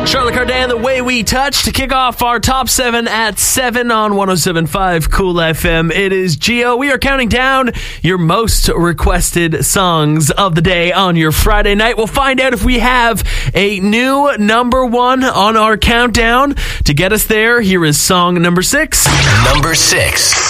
Charlotte Cardin, The Way We Touch, to kick off our top 7 at 7 on 107.5 Cool FM. It is Gio. We are counting down your most requested songs of the day on your Friday night. We'll find out if we have a new number 1 on our countdown. To get us there, here is song number 6. Number 6.